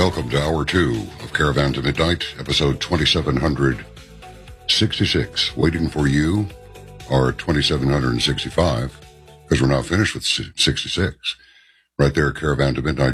Welcome to Hour 2 of Caravan to Midnight, episode 2766. Waiting for you, or 2765, because we're not finished with 66. Right there, Caravan to Midnight.